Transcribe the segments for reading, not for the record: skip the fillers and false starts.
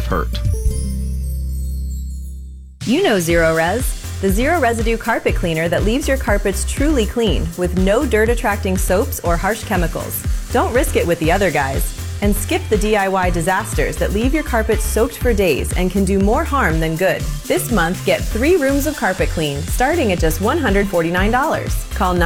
of hurt. You know Zero Res, the zero residue carpet cleaner that leaves your carpets truly clean with no dirt-attracting soaps or harsh chemicals. Don't risk it with the other guys. And skip the DIY disasters that leave your carpet soaked for days and can do more harm than good. This month, get 3 rooms of carpet clean, starting at just $149. Call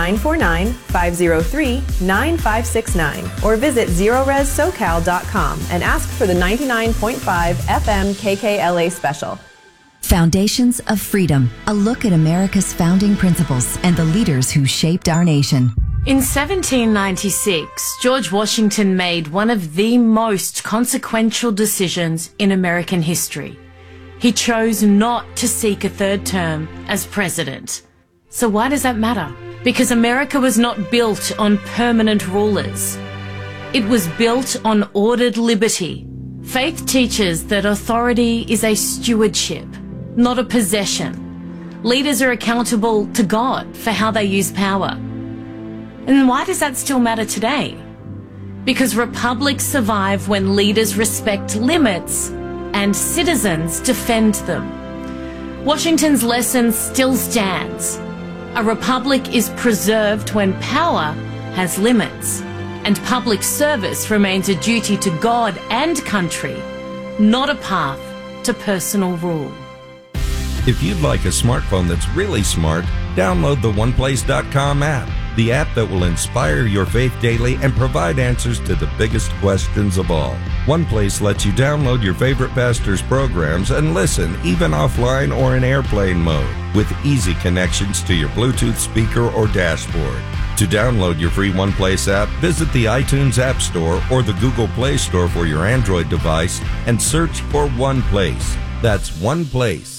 949-503-9569 or visit ZeroResSoCal.com and ask for the 99.5 FM KKLA special. Foundations of Freedom, a look at America's founding principles and the leaders who shaped our nation. In 1796, George Washington made one of the most consequential decisions in American history. He chose not to seek a third term as president. So why does that matter? Because America was not built on permanent rulers. It was built on ordered liberty. Faith teaches that authority is a stewardship, not a possession. Leaders are accountable to God for how they use power. And why does that still matter today? Because republics survive when leaders respect limits and citizens defend them. Washington's lesson still stands. A republic is preserved when power has limits, and public service remains a duty to God and country, not a path to personal rule. If you'd like a smartphone that's really smart, download the OnePlace.com app, the app that will inspire your faith daily and provide answers to the biggest questions of all. OnePlace lets you download your favorite pastor's programs and listen even offline or in airplane mode with easy connections to your Bluetooth speaker or dashboard. To download your free OnePlace app, visit the iTunes App Store or the Google Play Store for your Android device and search for OnePlace. That's OnePlace.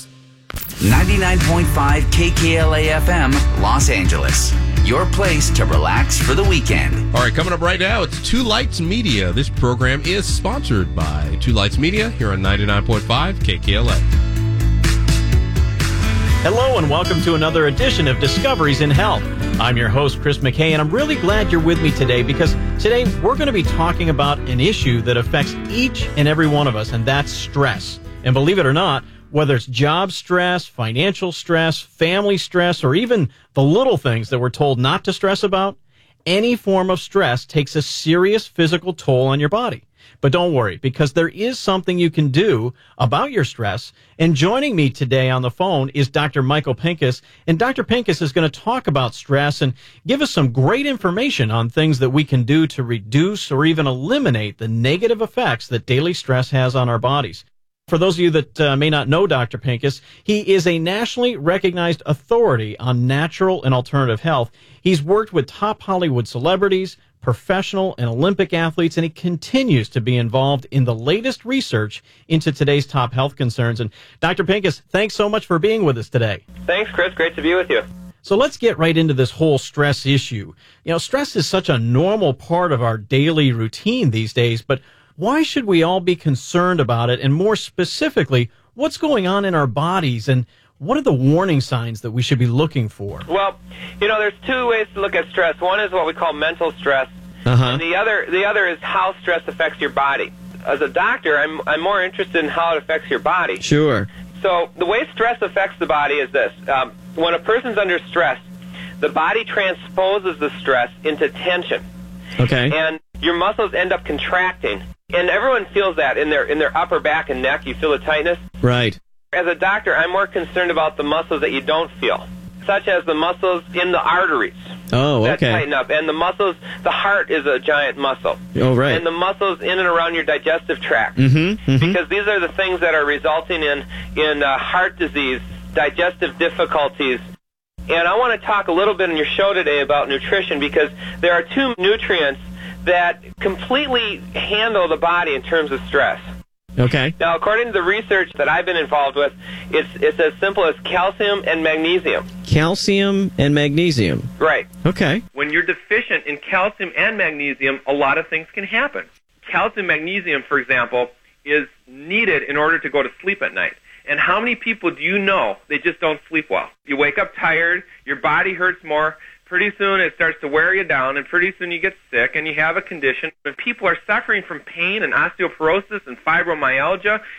99.5 KKLA FM, Los Angeles. Your place to relax for the weekend. All right, coming up right now, it's Two Lights Media. This program is sponsored by Two Lights Media here on 99.5 KKLA. Hello and welcome to another edition of Discoveries in Health. I'm your host, Chris McKay, and I'm really glad you're with me today because today we're going to be talking about an issue that affects each and every one of us, and that's stress. And believe it or not, whether it's job stress, financial stress, family stress, or even the little things that we're told not to stress about, any form of stress takes a serious physical toll on your body. But don't worry, because there is something you can do about your stress. And joining me today on the phone is Dr. Michael Pincus. And Dr. Pincus is going to talk about stress and give us some great information on things that we can do to reduce or even eliminate the negative effects that daily stress has on our bodies. For those of you that may not know Dr. Pincus, he is a nationally recognized authority on natural and alternative health. He's worked with top Hollywood celebrities, professional and Olympic athletes, and he continues to be involved in the latest research into today's top health concerns. And Dr. Pincus, thanks so much for being with us today. Thanks, Chris. Great to be with you. So let's get right into this whole stress issue. You know, stress is such a normal part of our daily routine these days, but why should we all be concerned about it? And more specifically, what's going on in our bodies and what are the warning signs that we should be looking for? Well, you know, there's two ways to look at stress. One is what we call mental stress, and the other is how stress affects your body. As a doctor, I'm more interested in how it affects your body. Sure. So the way stress affects the body is this. When a person's under stress, the body transposes the stress into tension. Okay. And your muscles end up contracting. And everyone feels that in their upper back and neck. You feel the tightness. Right. As a doctor, I'm more concerned about the muscles that you don't feel, such as the muscles in the arteries. Oh, okay. That tighten up. And the muscles, the heart is a giant muscle. Oh, right. And the muscles in and around your digestive tract. Because these are the things that are resulting in heart disease, digestive difficulties. And I want to talk a little bit in your show today about nutrition because there are two nutrients that completely handle the body in terms of stress. Okay. Now, according to the research that I've been involved with, it's as simple as calcium and magnesium. Calcium and magnesium. Right. Okay. When you're deficient in calcium and magnesium, a lot of things can happen. Calcium, magnesium, for example, is needed in order to go to sleep at night. And how many people do you know they just don't sleep well? You wake up tired, your body hurts more, pretty soon it starts to wear you down, and pretty soon you get sick and you have a condition. And people are suffering from pain and osteoporosis and fibromyalgia and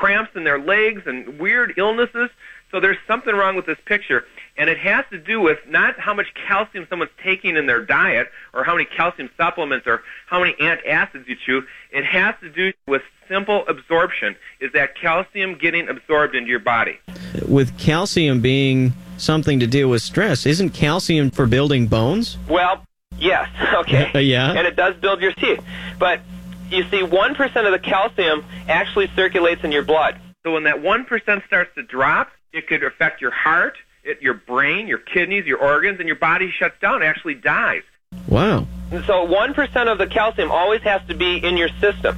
cramps in their legs and weird illnesses. So there's something wrong with this picture. And it has to do with not how much calcium someone's taking in their diet or how many calcium supplements or how many antacids you chew. It has to do with simple absorption. Is that calcium getting absorbed into your body? With calcium being something to deal with stress, isn't calcium for building bones? Well, yes. Okay. Yeah. And it does build your teeth. But you see, 1% of the calcium actually circulates in your blood. So when that 1% starts to drop, it could affect your heart, your brain, your kidneys, your organs, and your body shuts down, actually dies. Wow. So 1% of the calcium always has to be in your system.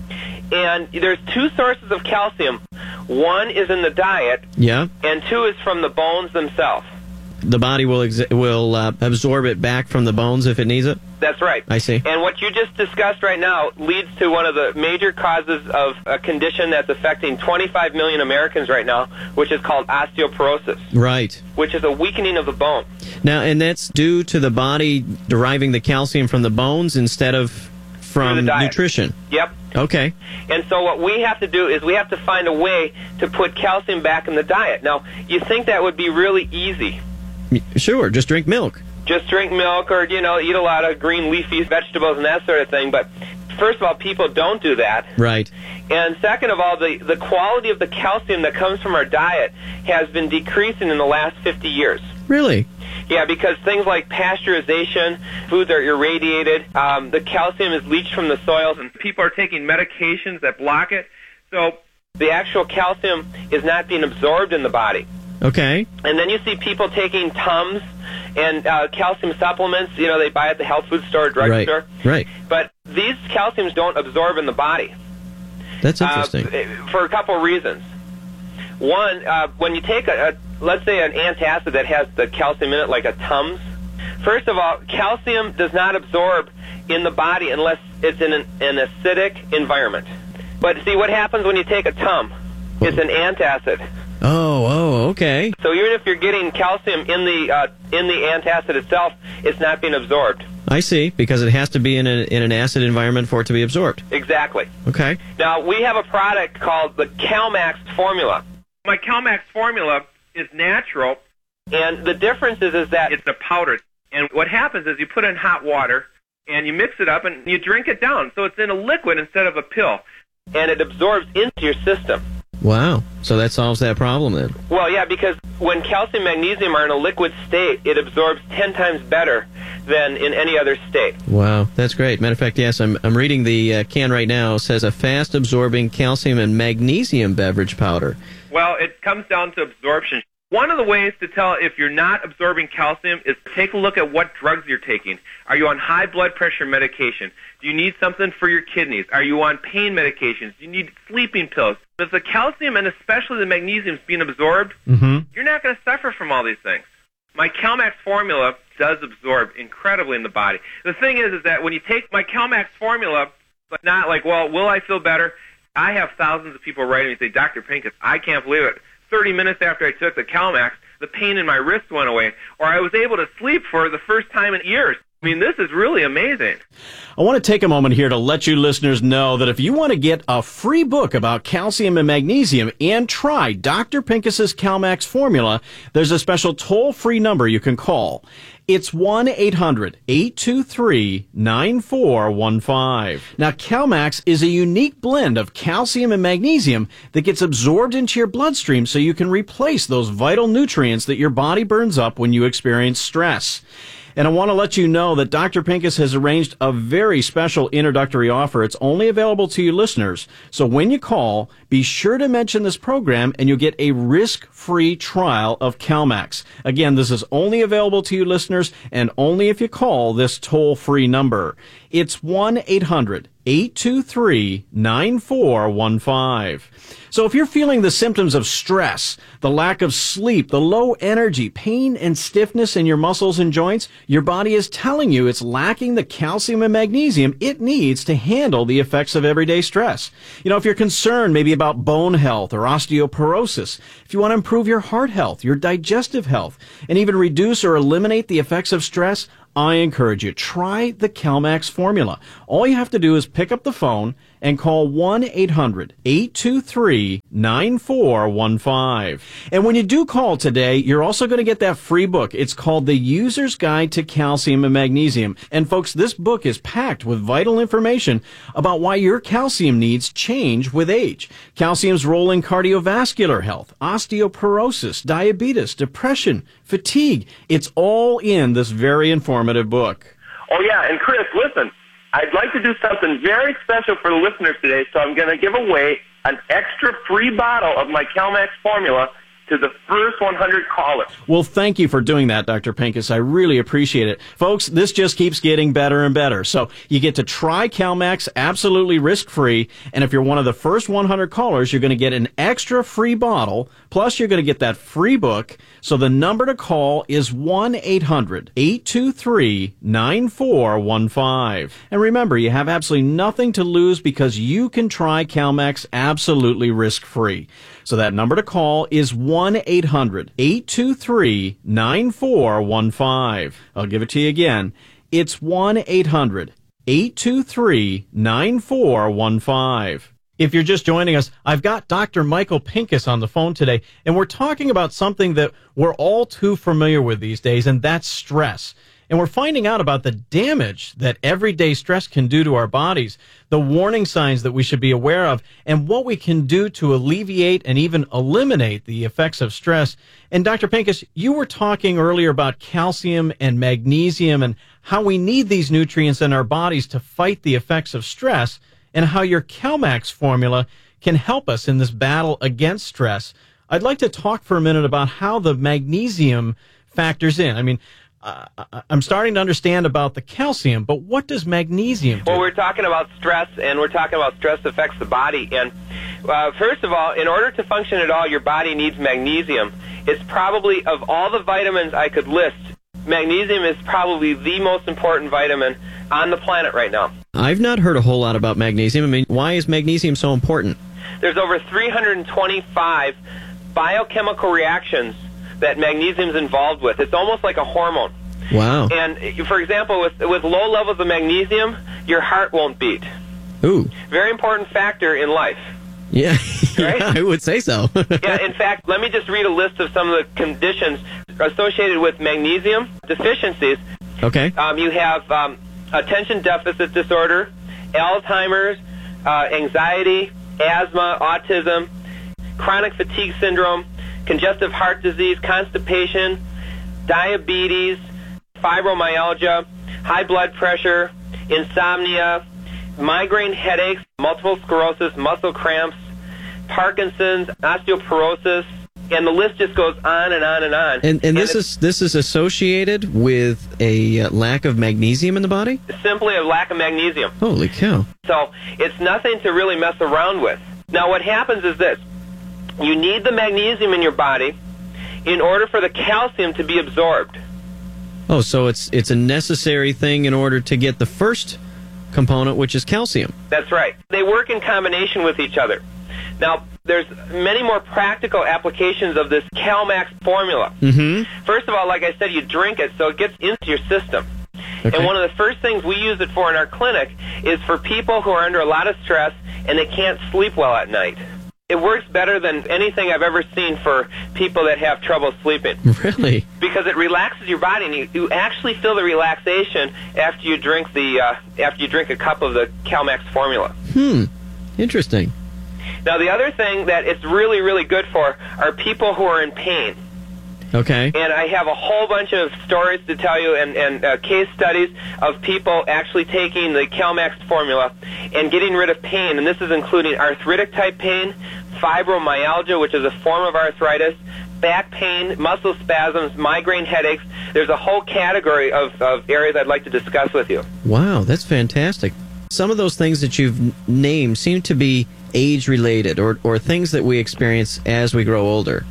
And there's two sources of calcium. One is in the diet, Yeah. and two is from the bones themselves. The body will absorb it back from the bones if it needs it? That's right. I see. And what you just discussed right now leads to one of the major causes of a condition that's affecting 25 million Americans right now, which is called osteoporosis, Right. which is a weakening of the bone. Now, and that's due to the body deriving the calcium from the bones instead of from Through the diet. nutrition. Yep. Okay. And so what we have to do is we have to find a way to put calcium back in the diet. Now, you think that would be really easy. Sure, just drink milk. Just drink milk or, eat a lot of green leafy vegetables and that sort of thing. But first of all, people don't do that. Right. And second of all, the quality of the calcium that comes from our diet has been decreasing in the last 50 years. Really? Yeah, because things like pasteurization, foods are irradiated, the calcium is leached from the soils, and people are taking medications that block it. So the actual calcium is not being absorbed in the body. Okay. And then you see people taking Tums and calcium supplements, they buy at the health food store or drugstore. Right. But these calciums don't absorb in the body. That's interesting. For a couple of reasons. One, when you take let's say an antacid that has the calcium in it, like a Tums, first of all, calcium does not absorb in the body unless it's in an acidic environment. But see, what happens when you take a Tum? It's an antacid. Oh, okay. So even if you're getting calcium in the antacid itself, it's not being absorbed. I see, because it has to be in an acid environment for it to be absorbed. Exactly. Okay. Now, we have a product called the CalMax formula. My CalMax formula is natural, and the difference is that it's a powder. And what happens is you put in hot water, and you mix it up, and you drink it down. So it's in a liquid instead of a pill, and it absorbs into your system. Wow. So that solves that problem then. Well, yeah, because when calcium and magnesium are in a liquid state, it absorbs 10 times better than in any other state. Wow, that's great. Matter of fact, yes, I'm reading the can right now. It says a fast-absorbing calcium and magnesium beverage powder. Well, it comes down to absorption. One of the ways to tell if you're not absorbing calcium is take a look at what drugs you're taking. Are you on high blood pressure medication? Do you need something for your kidneys? Are you on pain medications? Do you need sleeping pills? If the calcium and especially the magnesium is being absorbed, you're not going to suffer from all these things. My CalMax formula does absorb incredibly in the body. The thing is that when you take my CalMax formula, it's not like, well, will I feel better? I have thousands of people writing me and say, Dr. Pincus, I can't believe it. 30 minutes after I took the CalMax, the pain in my wrist went away, or I was able to sleep for the first time in years. I mean, this is really amazing. I want to take a moment here to let you listeners know that if you want to get a free book about calcium and magnesium and try Dr. Pincus's CalMax formula, there's a special toll-free number you can call. It's 1-800-823-9415. Now, CalMax is a unique blend of calcium and magnesium that gets absorbed into your bloodstream so you can replace those vital nutrients that your body burns up when you experience stress. And I want to let you know that Dr. Pincus has arranged a very special introductory offer. It's only available to you listeners. So when you call, be sure to mention this program and you'll get a risk-free trial of CalMax. Again, this is only available to you listeners and only if you call this toll-free number. It's 1-800-823-9415. So if you're feeling the symptoms of stress, the lack of sleep, the low energy, pain and stiffness in your muscles and joints, your body is telling you it's lacking the calcium and magnesium it needs to handle the effects of everyday stress. If you're concerned maybe about bone health or osteoporosis, if you want to improve your heart health, your digestive health, and even reduce or eliminate the effects of stress, I encourage you, try the CalMax formula. All you have to do is pick up the phone and call 1-800-823-9415. And when you do call today, you're also going to get that free book. It's called The User's Guide to Calcium and Magnesium. And folks, this book is packed with vital information about why your calcium needs change with age. Calcium's role in cardiovascular health, osteoporosis, diabetes, depression, fatigue. It's all in this very informative book. Oh, yeah, and Chris, listen, I'd like to do something very special for the listeners today, so I'm going to give away an extra free bottle of my CalMax formula to the first 100 callers. Well, thank you for doing that, Dr. Pincus. I really appreciate it. Folks, this just keeps getting better and better. So you get to try CalMax absolutely risk-free, and if you're one of the first 100 callers, you're going to get an extra free bottle, plus you're going to get that free book. So the number to call is 1-800-823-9415. And remember, you have absolutely nothing to lose because you can try CalMax absolutely risk-free. So that number to call is 1-800-823-9415. I'll give it to you again. It's 1-800-823-9415. If you're just joining us, I've got Dr. Michael Pincus on the phone today, and we're talking about something that we're all too familiar with these days, and that's stress. And we're finding out about the damage that everyday stress can do to our bodies, the warning signs that we should be aware of, and what we can do to alleviate and even eliminate the effects of stress. And Dr. Pincus, you were talking earlier about calcium and magnesium and how we need these nutrients in our bodies to fight the effects of stress, and how your CalMax formula can help us in this battle against stress. I'd like to talk for a minute about how the magnesium factors in. I mean, I'm starting to understand about the calcium, but what does magnesium do? Well, we're talking about stress, and we're talking about stress affects the body. And first of all, in order to function at all, your body needs magnesium. It's probably, of all the vitamins I could list, magnesium is probably the most important vitamin on the planet right now. I've not heard a whole lot about magnesium. I mean, why is magnesium so important? There's over 325 biochemical reactions that magnesium's involved with. It's almost like a hormone. Wow. And, for example, with low levels of magnesium, your heart won't beat. Ooh. Very important factor in life. Yeah, right? Yeah, I would say so. Yeah, in fact, let me just read a list of some of the conditions associated with magnesium deficiencies. Okay. You have attention deficit disorder, Alzheimer's, anxiety, asthma, autism, chronic fatigue syndrome, congestive heart disease, constipation, diabetes, fibromyalgia, high blood pressure, insomnia, migraine headaches, multiple sclerosis, muscle cramps, Parkinson's, osteoporosis, and the list just goes on and on and on. And this is associated with a lack of magnesium in the body? Simply a lack of magnesium. Holy cow. So it's nothing to really mess around with. Now what happens is this. You need the magnesium in your body in order for the calcium to be absorbed. Oh, so it's a necessary thing in order to get the first component, which is calcium. That's right. They work in combination with each other. Now, there's many more practical applications of this CalMax formula. Mm-hmm. First of all, like I said, you drink it so it gets into your system. Okay. And one of the first things we use it for in our clinic is for people who are under a lot of stress and they can't sleep well at night. It works better than anything I've ever seen for people that have trouble sleeping. Really? Because it relaxes your body, and you actually feel the relaxation after you drink a cup of the CalMax formula. Interesting. Now, the other thing that it's really, really good for are people who are in pain. Okay. And I have a whole bunch of stories to tell you and case studies of people actually taking the CalMax formula and getting rid of pain. And this is including arthritic type pain, fibromyalgia, which is a form of arthritis, back pain, muscle spasms, migraine headaches. There's a whole category of areas I'd like to discuss with you. Wow, that's fantastic. Some of those things that you've named seem to be age-related or things that we experience as we grow older.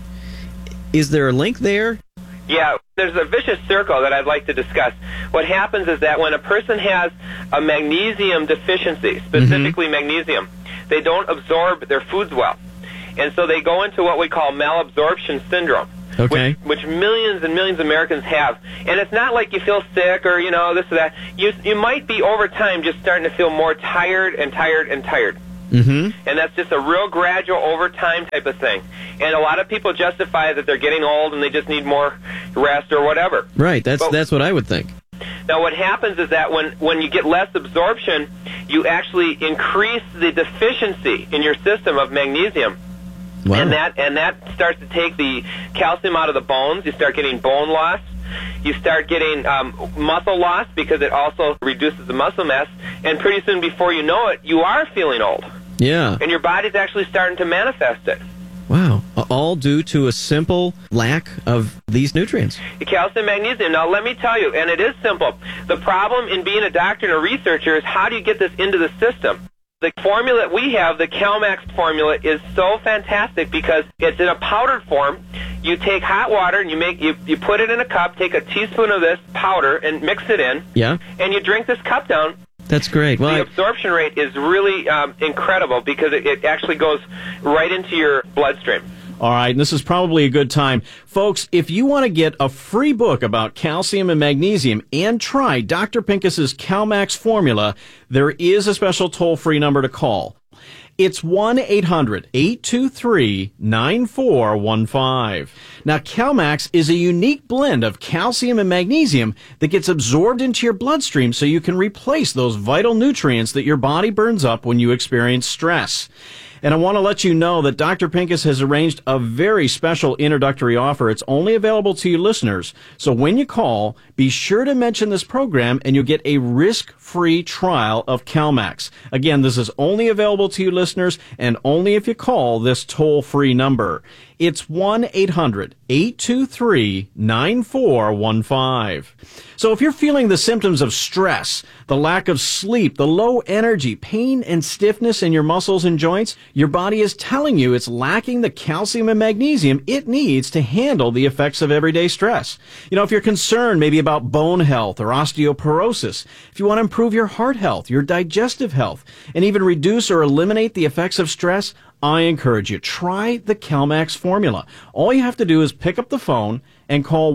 Is there a link there? Yeah, there's a vicious circle that I'd like to discuss. What happens is that when a person has a magnesium deficiency, specifically magnesium, they don't absorb their foods well. And so they go into what we call malabsorption syndrome. Okay. Which millions and millions of Americans have. And it's not like you feel sick or, this or that. You might be, over time, just starting to feel more tired and tired and tired. Mm-hmm. And that's just a real gradual, over time type of thing. And a lot of people justify that they're getting old and they just need more rest or whatever. Right, that's what I would think. Now, what happens is that when you get less absorption, you actually increase the deficiency in your system of magnesium. Wow. And that starts to take the calcium out of the bones. You start getting bone loss. You start getting muscle loss because it also reduces the muscle mass. And pretty soon, before you know it, you are feeling old. Yeah. And your body's actually starting to manifest it. Wow. All due to a simple lack of these nutrients. Calcium, magnesium. Now, let me tell you, and it is simple. The problem in being a doctor and a researcher is how do you get this into the system? The formula that we have, the CalMax formula, is so fantastic because it's in a powdered form. You take hot water and you put it in a cup, take a teaspoon of this powder and mix it in. Yeah. And you drink this cup down. That's great. Well, the absorption rate is really incredible because it actually goes right into your bloodstream. All right, and this is probably a good time. Folks, if you want to get a free book about calcium and magnesium and try Dr. Pincus's CalMax formula, there is a special toll-free number to call. It's 1-800-823-9415. Now, CalMax is a unique blend of calcium and magnesium that gets absorbed into your bloodstream so you can replace those vital nutrients that your body burns up when you experience stress. And I want to let you know that Dr. Pincus has arranged a very special introductory offer. It's only available to you listeners. So when you call, be sure to mention this program and you'll get a risk-free trial of CalMax. Again, this is only available to you listeners and only if you call this toll-free number. It's 1-800-823-9415. So if you're feeling the symptoms of stress, the lack of sleep, the low energy, pain and stiffness in your muscles and joints, your body is telling you it's lacking the calcium and magnesium it needs to handle the effects of everyday stress. If you're concerned maybe about bone health or osteoporosis, if you want to improve your heart health, your digestive health, and even reduce or eliminate the effects of stress, I encourage you, try the CalMax formula. All you have to do is pick up the phone and call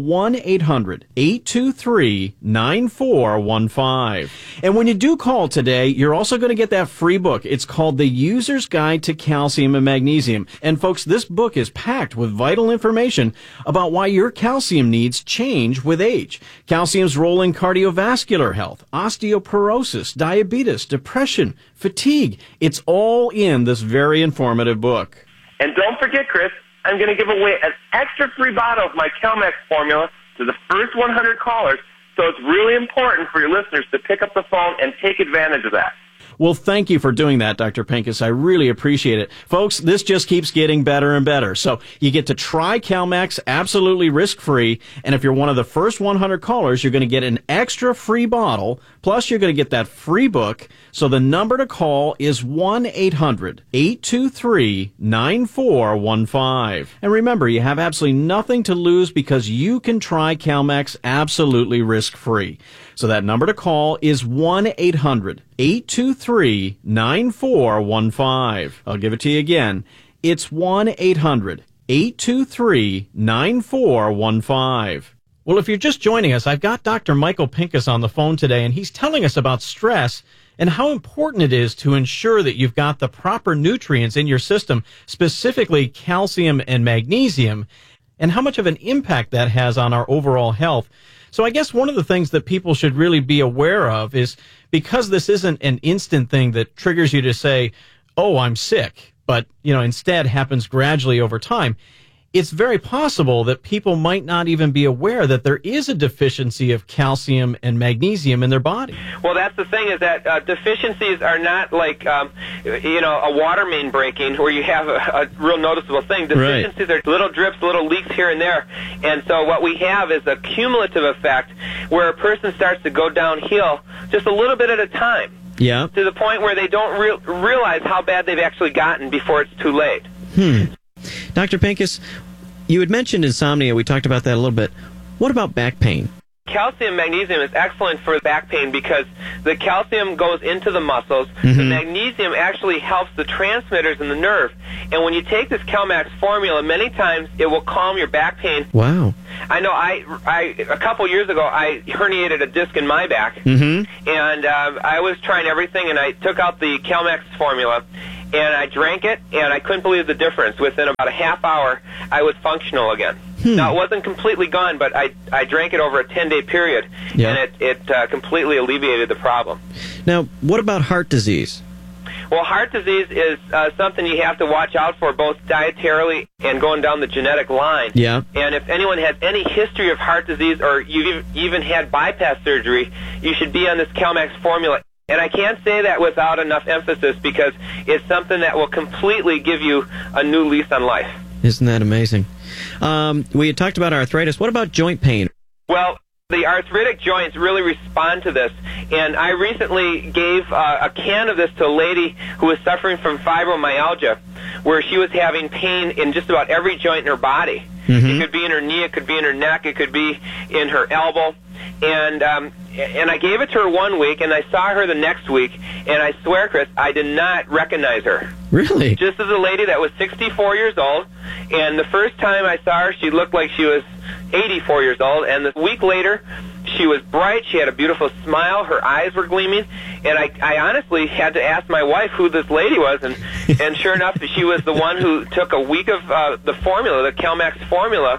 1-800-823-9415. And when you do call today, you're also going to get that free book. It's called The User's Guide to Calcium and Magnesium. And folks, this book is packed with vital information about why your calcium needs change with age. Calcium's role in cardiovascular health, osteoporosis, diabetes, depression, fatigue. It's all in this very informative book. And don't forget, Chris, I'm going to give away an extra free bottle of my CalMax formula to the first 100 callers, so it's really important for your listeners to pick up the phone and take advantage of that. Well, thank you for doing that, Dr. Pincus. I really appreciate it. Folks, this just keeps getting better and better. So you get to try CalMax absolutely risk-free, and if you're one of the first 100 callers, you're going to get an extra free bottle, plus you're going to get that free book. So the number to call is 1-800-823-9415. And remember, you have absolutely nothing to lose because you can try CalMax absolutely risk-free. So that number to call is 1-800-823-9415. I'll give it to you again. It's 1-800-823-9415. Well, if you're just joining us, I've got Dr. Michael Pincus on the phone today, and he's telling us about stress and how important it is to ensure that you've got the proper nutrients in your system, specifically calcium and magnesium, and how much of an impact that has on our overall health. So I guess one of the things that people should really be aware of is, because this isn't an instant thing that triggers you to say, oh, I'm sick, but, instead happens gradually over time, it's very possible that people might not even be aware that there is a deficiency of calcium and magnesium in their body. Well, that's the thing, is that deficiencies are not like, a water main breaking where you have a real noticeable thing. Deficiencies are little drips, little leaks here and there. And so what we have is a cumulative effect where a person starts to go downhill just a little bit at a time. Yeah. To the point where they don't realize how bad they've actually gotten before it's too late. Dr. Pincus, you had mentioned insomnia. We talked about that a little bit. What about back pain? calcium magnesium is excellent for back pain because the calcium goes into the muscles. The magnesium actually helps the transmitters in the nerve. And when you take this CalMax formula, many times it will calm your back pain. Wow. I know a couple years ago, I herniated a disc in my back. And I was trying everything, and I took out the CalMax formula, and I drank it, and I couldn't believe the difference. Within about a half hour, I was functional again. Now, it wasn't completely gone, but I drank it over a 10-day period, and it completely alleviated the problem. Now, what about heart disease? Well, heart disease is something you have to watch out for, both dietarily and going down the genetic line. Yeah. And if anyone has any history of heart disease or you've even had bypass surgery, you should be on this CalMax formula. And I can't say that without enough emphasis because it's something that will completely give you a new lease on life. Isn't that amazing? We had talked about arthritis. What about joint pain? Well, the arthritic joints really respond to this, and I recently gave a can of this to a lady who was suffering from fibromyalgia, where she was having pain in just about every joint in her body. It could be in her knee, it could be in her neck, it could be in her elbow, and I gave it to her 1 week, and I saw her the next week, and I swear, Chris, I did not recognize her. Really? Just as a lady that was 64 years old, and the first time I saw her, she looked like she was 84 years old, and a week later, she was bright, she had a beautiful smile, her eyes were gleaming, and I honestly had to ask my wife who this lady was, and sure enough, she was the one who took a week of the formula, the CalMax formula,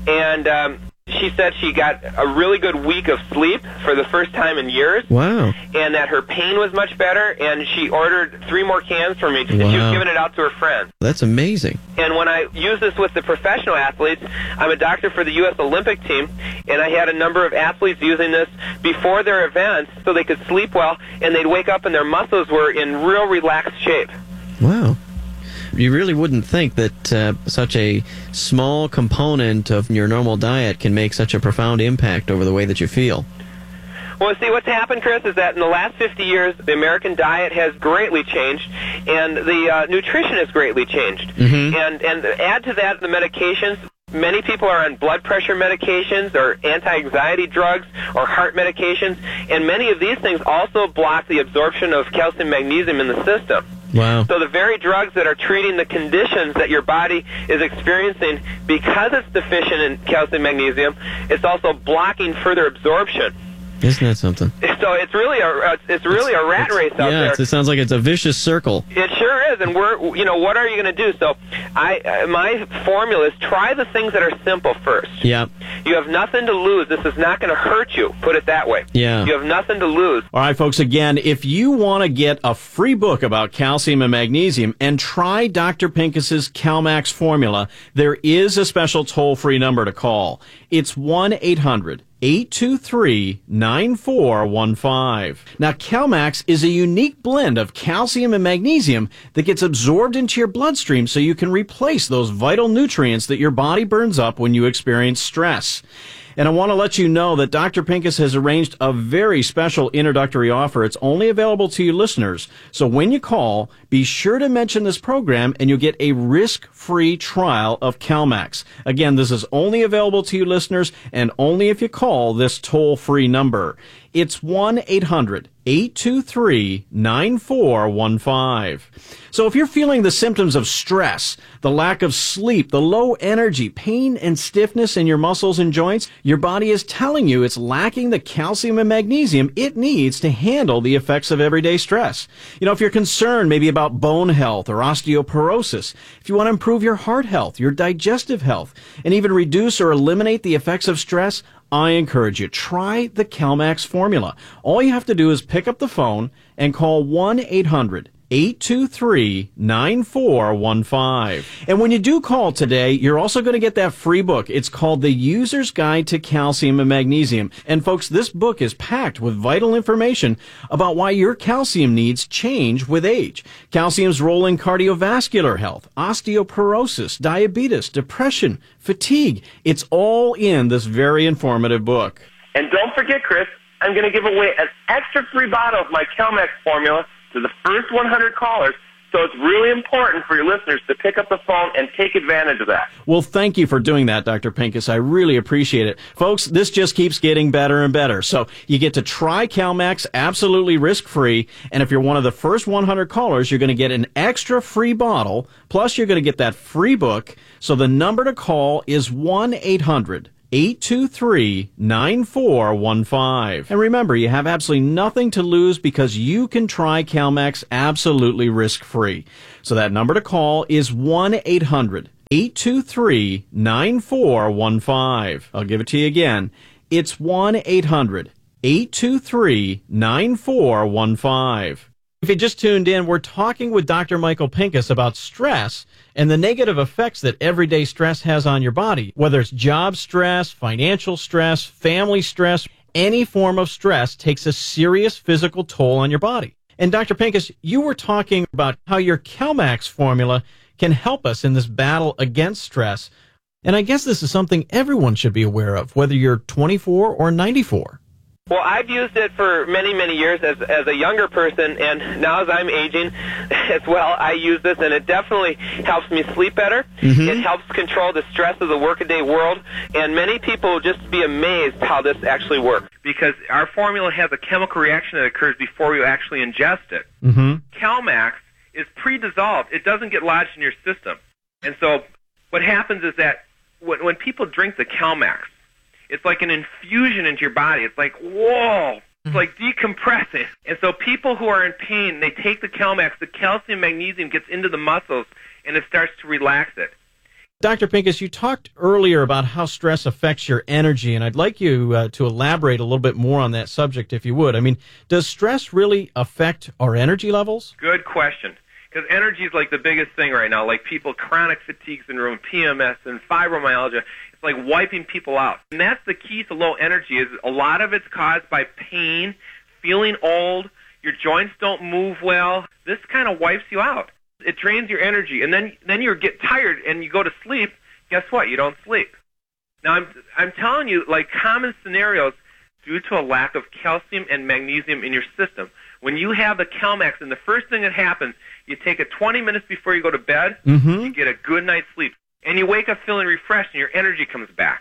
and she said she got a really good week of sleep for the first time in years. Wow. And that her pain was much better, and she ordered 3 more cans for me. She was giving it out to her friends. That's amazing. And when I use this with the professional athletes, I'm a doctor for the U.S. Olympic team, and I had a number of athletes using this before their events so they could sleep well, and they'd wake up and their muscles were in real relaxed shape. Wow. You really wouldn't think that such a small component of your normal diet can make such a profound impact over the way that you feel. Well, see, what's happened, Chris, is that in the last 50 years, the American diet has greatly changed, and the nutrition has greatly changed. And add to that the medications. Many people are on blood pressure medications or anti-anxiety drugs or heart medications, and many of these things also block the absorption of calcium magnesium in the system. Wow. So the very drugs that are treating the conditions that your body is experiencing because it's deficient in calcium magnesium, it's also blocking further absorption. Isn't that something? So it's really a rat race out there. Yeah, it sounds like it's a vicious circle. It sure is, and what are you going to do? So my formula is try the things that are simple first. Yeah. You have nothing to lose. This is not going to hurt you. Put it that way. Yeah. You have nothing to lose. All right, folks, again, if you want to get a free book about calcium and magnesium and try Dr. Pincus's CalMax formula, there is a special toll-free number to call. It's 1-800-823-9415. Now, CalMax is a unique blend of calcium and magnesium that gets absorbed into your bloodstream so you can replace those vital nutrients that your body burns up when you experience stress. And I want to let you know that Dr. Pincus has arranged a very special introductory offer. It's only available to you listeners. So when you call, be sure to mention this program and you'll get a risk-free trial of CalMax. Again, this is only available to you listeners and only if you call this toll-free number. It's 1-800-823-9415. So if you're feeling the symptoms of stress, the lack of sleep, the low energy, pain and stiffness in your muscles and joints, your body is telling you it's lacking the calcium and magnesium it needs to handle the effects of everyday stress. If you're concerned maybe about bone health or osteoporosis, if you want to improve your heart health, your digestive health, and even reduce or eliminate the effects of stress, I encourage you, try the CalMax formula. All you have to do is pick up the phone and call 1-800-823-9415. And when you do call today, you're also going to get that free book. It's called The User's Guide to Calcium and Magnesium. And folks, this book is packed with vital information about why your calcium needs change with age. Calcium's role in cardiovascular health, osteoporosis, diabetes, depression, fatigue. It's all in this very informative book. And don't forget, Chris, I'm going to give away an extra free bottle of my CalMax formula to the first 100 callers So it's really important for your listeners to pick up the phone and take advantage of that. Well, thank you for doing that, Dr. Pincus. I really appreciate it. Folks, this just keeps getting better and better. So you get to try CalMax absolutely risk-free. And if you're one of the first 100 callers, you're going to get an extra free bottle. Plus, you're going to get that free book. So the number to call is 1-800-823-9415. And remember, you have absolutely nothing to lose because you can try CalMax absolutely risk-free. So that number to call is 1-800-823-9415. I'll give it to you again. It's 1-800-823-9415. If you just tuned in, we're talking with Dr. Michael Pincus about stress and the negative effects that everyday stress has on your body. Whether it's job stress, financial stress, family stress, any form of stress takes a serious physical toll on your body. And Dr. Pincus, you were talking about how your CalMax formula can help us in this battle against stress. And I guess this is something everyone should be aware of, whether you're 24 or 94. Well, I've used it for many, many years as a younger person, and now as I'm aging as well, I use this, and it definitely helps me sleep better. Mm-hmm. It helps control the stress of the workaday world, and many people will just be amazed how this actually works. Because our formula has a chemical reaction that occurs before you actually ingest it. Mm-hmm. CalMax is pre-dissolved. It doesn't get lodged in your system. And so what happens is that when people drink the CalMax, it's like an infusion into your body. It's like, whoa, it's like decompressing. And so people who are in pain, they take the CalMax, the calcium, magnesium gets into the muscles, and it starts to relax it. Dr. Pincus, you talked earlier about how stress affects your energy, and I'd like you to elaborate a little bit more on that subject, if you would. I mean, does stress really affect our energy levels? Good question. Because energy is like the biggest thing right now. Like people, chronic fatigue syndrome, PMS, and fibromyalgia. It's like wiping people out. And that's the key to low energy, is a lot of it's caused by pain, feeling old, your joints don't move well. This kind of wipes you out. It drains your energy. And then you get tired and you go to sleep. Guess what? You don't sleep. Now, I'm telling you, like common scenarios due to a lack of calcium and magnesium in your system. When you have the CalMax, and the first thing that happens, you take it 20 minutes before you go to bed, you get a good night's sleep, and you wake up feeling refreshed, and your energy comes back.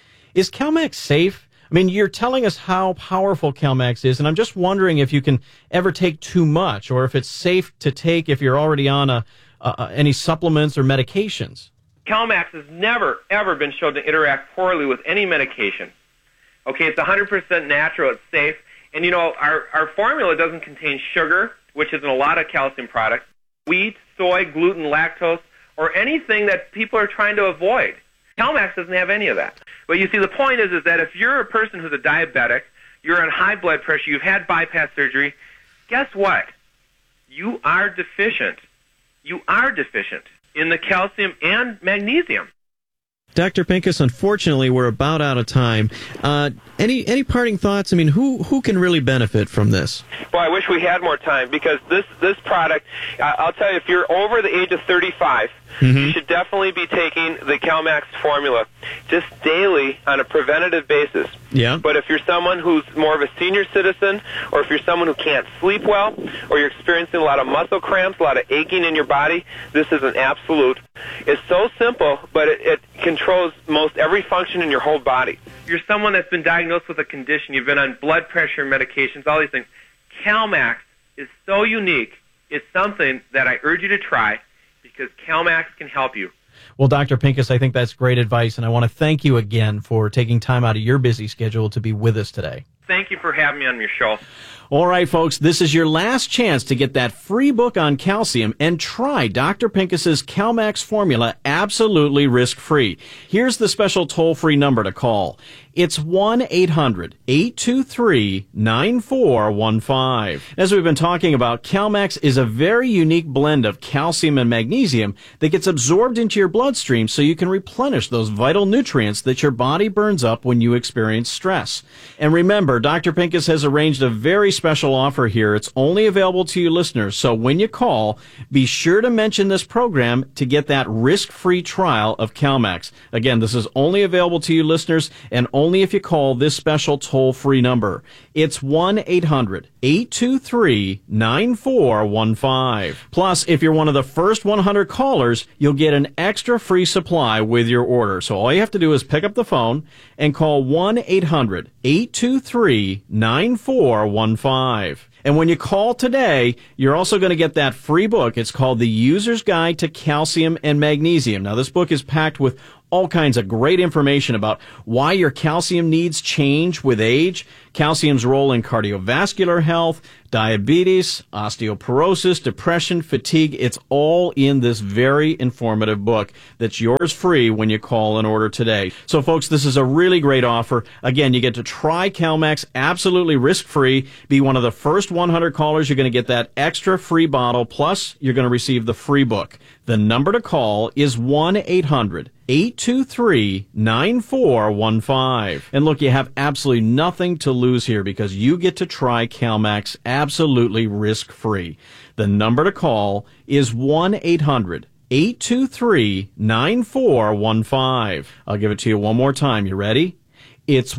Is CalMax safe? I mean, you're telling us how powerful CalMax is, and I'm just wondering if you can ever take too much, or if it's safe to take if you're already on any supplements or medications. CalMax has never, ever been shown to interact poorly with any medication. Okay, it's 100% natural, it's safe. And, you know, our formula doesn't contain sugar, which is in a lot of calcium products, wheat, soy, gluten, lactose, or anything that people are trying to avoid. CalMax doesn't have any of that. But you see, the point is that if you're a person who's a diabetic, you're on high blood pressure, you've had bypass surgery, guess what? You are deficient. You are deficient in the calcium and magnesium. Dr. Pincus, unfortunately, we're about out of time. Any parting thoughts? I mean, who can really benefit from this? Well, I wish we had more time, because this product, I'll tell you, if you're over the age of 35, you should definitely be taking the CalMax formula just daily on a preventative basis. Yeah. But if you're someone who's more of a senior citizen, or if you're someone who can't sleep well, or you're experiencing a lot of muscle cramps, a lot of aching in your body, this is an absolute. It's so simple, but it controls most every function in your whole body. You're someone that's been diagnosed with a condition, you've been on blood pressure medications, all these things. CalMax is so unique. It's something that I urge you to try, because CalMax can help you. Well, Dr. Pincus, I think that's great advice, and I want to thank you again for taking time out of your busy schedule to be with us today. Thank you for having me on your show. All right, folks, this is your last chance to get that free book on calcium and try Dr. Pincus's CalMax formula absolutely risk-free. Here's the special toll-free number to call. It's 1-800-823-9415. As we've been talking about, CalMax is a very unique blend of calcium and magnesium that gets absorbed into your bloodstream so you can replenish those vital nutrients that your body burns up when you experience stress. And remember, Dr. Pincus has arranged a very special offer here. It's only available to you listeners, so when you call, be sure to mention this program to get that risk-free trial of CalMax. Again, this is only available to you listeners, and only if you call this special toll-free number. It's 1-800-823-9415. Plus, if you're one of the first 100 callers, you'll get an extra free supply with your order. So all you have to do is pick up the phone and call 1-800-823-9415. And when you call today, you're also going to get that free book. It's called The User's Guide to Calcium and Magnesium. Now, this book is packed with all kinds of great information about why your calcium needs change with age, calcium's role in cardiovascular health, diabetes, osteoporosis, depression, fatigue. It's all in this very informative book that's yours free when you call and order today. So, folks, this is a really great offer. Again, you get to try CalMax absolutely risk-free. Be one of the first 100 callers. You're going to get that extra free bottle, plus you're going to receive the free book. The number to call is 1-800-823-9415. And look, you have absolutely nothing to lose here because you get to try CalMax absolutely risk-free. The number to call is 1-800-823-9415. I'll give it to you one more time. You ready? It's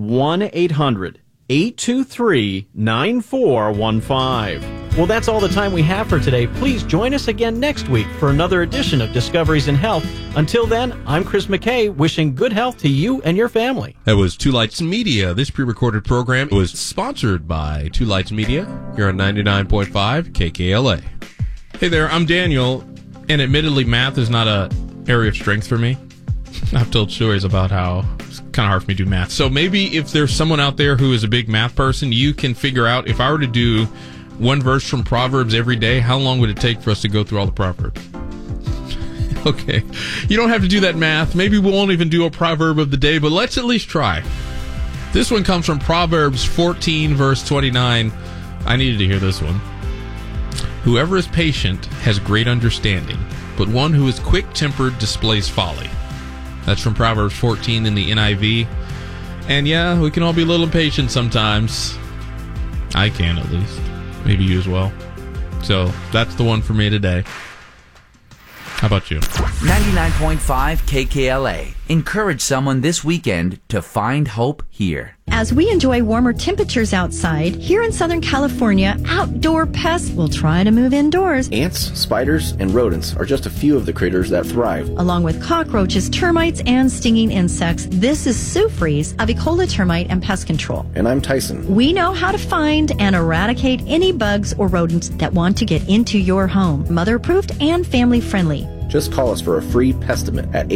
1-800-823-9415. Well, that's all the time we have for today. Please join us again next week for another edition of Discoveries in Health. Until then, I'm Chris McKay, wishing good health to you and your family. That was Two Lights Media. This pre-recorded program was sponsored by Two Lights Media here on 99.5 KKLA. Hey there, I'm Daniel, and admittedly, math is not an area of strength for me. I've told stories about how it's kind of hard for me to do math. So maybe if there's someone out there who is a big math person, you can figure out if I were to do one verse from Proverbs every day, how long would it take for us to go through all the Proverbs? Okay. You don't have to do that math. Maybe we won't even do a proverb of the day, but let's at least try. This one comes from Proverbs 14, verse 29. I needed to hear this one. Whoever is patient has great understanding, but one who is quick-tempered displays folly. That's from Proverbs 14 in the NIV. And yeah, we can all be a little impatient sometimes. I can, at least. Maybe you as well. So that's the one for me today. How about you? 99.5 KKLA. Encourage someone this weekend to find hope here. As we enjoy warmer temperatures outside, here in Southern California, outdoor pests will try to move indoors. Ants, spiders, and rodents are just a few of the critters that thrive. Along with cockroaches, termites, and stinging insects, this is Sue Fries of Ecola Termite and Pest Control. And I'm Tyson. We know how to find and eradicate any bugs or rodents that want to get into your home. Mother-approved and family-friendly. Just call us for a free pestimate at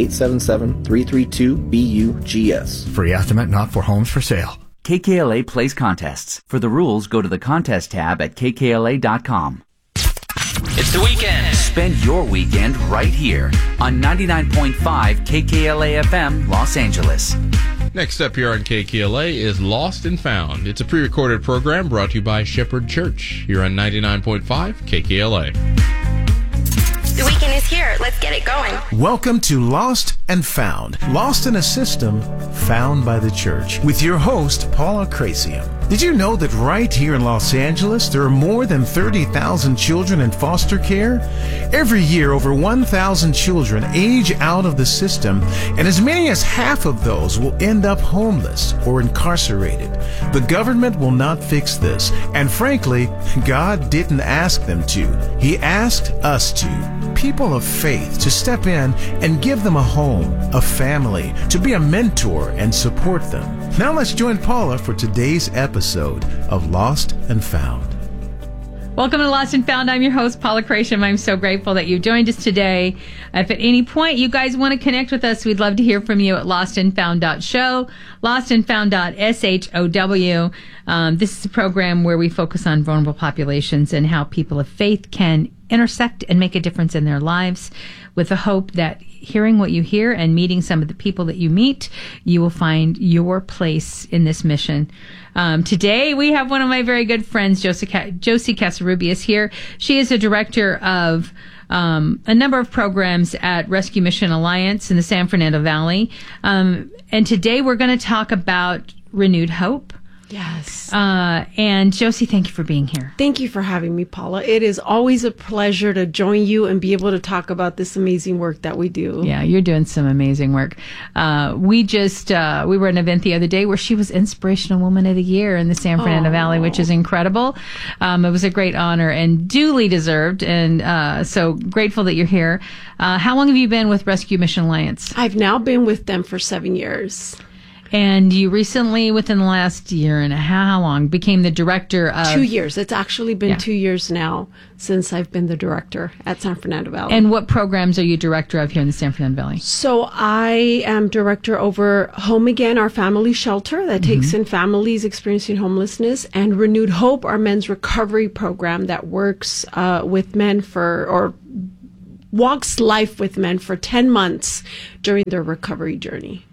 877-332-BUGS. Free estimate not for homes for sale. KKLA plays contests. For the rules, go to the contest tab at kkla.com. It's the weekend. Spend your weekend right here on 99.5 KKLA FM, Los Angeles. Next up here on KKLA is Lost and Found. It's a pre-recorded program brought to you by Shepherd Church here on 99.5 KKLA. The weekend is here. Let's get it going. Welcome to Lost and Found. Lost in a system found by the church. With your host, Paula Crasium. Did you know that right here in Los Angeles, there are more than 30,000 children in foster care? Every year, over 1,000 children age out of the system, and as many as half of those will end up homeless or incarcerated. The government will not fix this, and frankly, God didn't ask them to. He asked us to. People of faith to step in and give them a home, a family, to be a mentor and support them. Now let's join Paula for today's episode of Lost and Found. Welcome to Lost and Found. I'm your host, Paula Crasium. I'm so grateful that you joined us today. If at any point you guys want to connect with us, we'd love to hear from you at lostandfound.show, lostandfound.show. This is a program where we focus on vulnerable populations and how people of faith can intersect and make a difference in their lives, with the hope that hearing what you hear and meeting some of the people that you meet, you will find your place in this mission. Today, we have one of my very good friends, Josie Casarubias here. She is a director of a number of programs at Rescue Mission Alliance in the San Fernando Valley. And today, we're going to talk about renewed hope. Yes. And Josie, thank you for being here. Thank you for having me, Paula. It is always a pleasure to join you and be able to talk about this amazing work that we do. Yeah, you're doing some amazing work. We were at an event the other day where she was Inspirational Woman of the Year in the San Fernando Valley, which is incredible. It was a great honor and duly deserved. And so grateful that you're here. How long have you been with Rescue Mission Alliance? I've now been with them for 7 years. And you recently, within the last year and a half, how long, became the director of... 2 years. It's actually been 2 years now since I've been the director at San Fernando Valley. And what programs are you director of here in the San Fernando Valley? So I am director over Home Again, our family shelter that takes in families experiencing homelessness, and Renewed Hope, our men's recovery program that works with men walks life with men for 10 months during their recovery journey.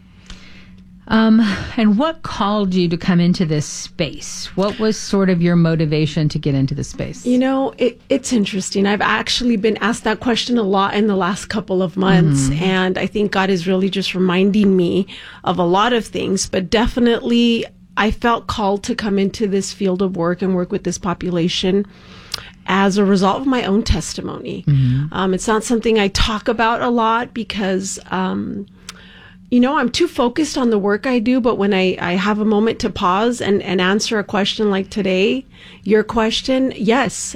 And what called you to come into this space? What was sort of your motivation to get into this space? You know, it's interesting. I've actually been asked that question a lot in the last couple of months. And I think God is really just reminding me of a lot of things. But definitely, I felt called to come into this field of work and work with this population as a result of my own testimony. It's not something I talk about a lot because... I'm too focused on the work I do, but when I have a moment to pause and answer a question like today, your question, yes.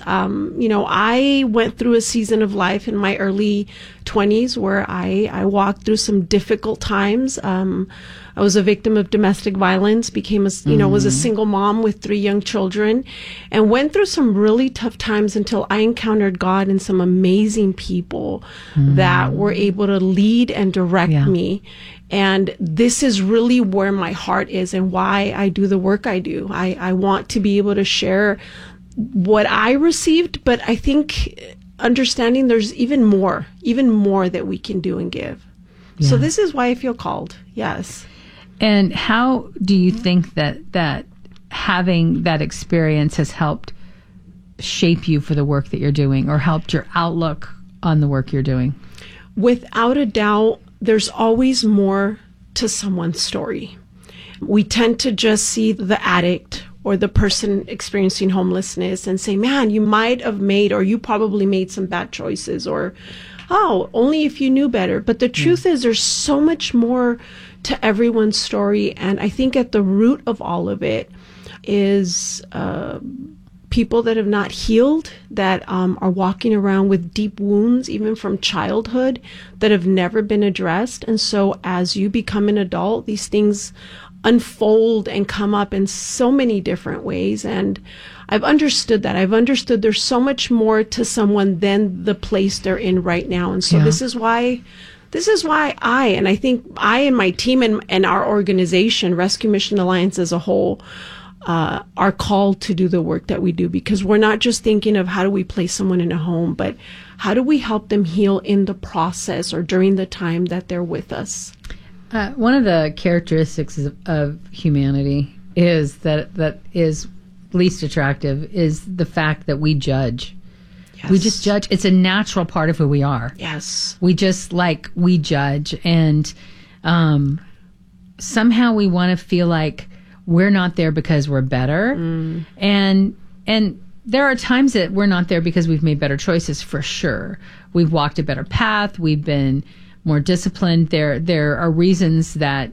I went through a season of life in my early 20s where I walked through some difficult times. I was a victim of domestic violence, was a single mom with 3 young children, and went through some really tough times until I encountered God and some amazing people that were able to lead and direct me. And this is really where my heart is and why I do the work I do. I want to be able to share what I received, but I think understanding there's even more that we can do and give. Yeah. So this is why I feel called. Yes. And how do you think that having that experience has helped shape you for the work that you're doing or helped your outlook on the work you're doing? Without a doubt, there's always more to someone's story. We tend to just see the addict or the person experiencing homelessness and say, man, you might have made, or you probably made some bad choices, or, oh, only if you knew better. But the truth is there's so much more to everyone's story. And I think at the root of all of it is people that have not healed, that are walking around with deep wounds, even from childhood, that have never been addressed. And so as you become an adult, these things unfold and come up in so many different ways. And I've understood that. I've understood there's so much more to someone than the place they're in right now. And so this is why I, and I think I and my team and our organization, Rescue Mission Alliance as a whole, are called to do the work that we do, because we're not just thinking of how do we place someone in a home, but how do we help them heal in the process or during the time that they're with us. One of the characteristics of humanity is that is least attractive is the fact that we judge. Yes. We just judge. It's a natural part of who we are. Yes. We judge, and somehow we want to feel like we're not there because we're better. And there are times that we're not there because we've made better choices, for sure. We've walked a better path. We've been more disciplined. There are reasons that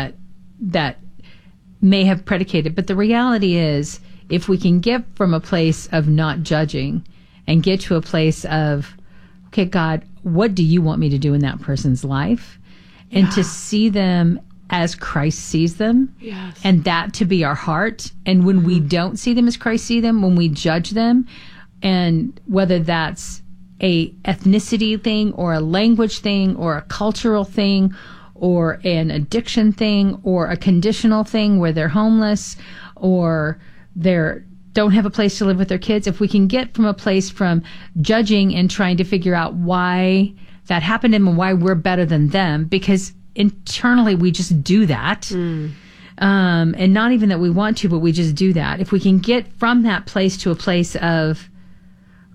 may have predicated. But the reality is, if we can get from a place of not judging and get to a place of, okay, God, what do you want me to do in that person's life? And to see them as Christ sees them, and that to be our heart. And when we don't see them as Christ sees them, when we judge them, and whether that's a ethnicity thing or a language thing or a cultural thing or an addiction thing or a conditional thing where they're homeless or they don't have a place to live with their kids, if we can get from a place from judging and trying to figure out why that happened to them and why we're better than them, because internally we just do that. And not even that we want to, but we just do that. If we can get from that place to a place of,